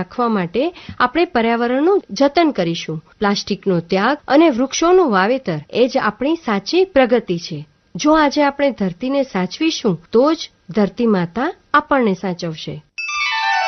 રાખવા માટે આપણે પર્યાવરણનું જતન કરીશું. પ્લાસ્ટિકનો ત્યાગ અને વૃક્ષોનું વાવેતર એ જ આપણી સાચી પ્રગતિ છે. જો આજે આપણે ધરતીને સાચવીશું તો જ ધરતી માતા આપણને સાચવશે.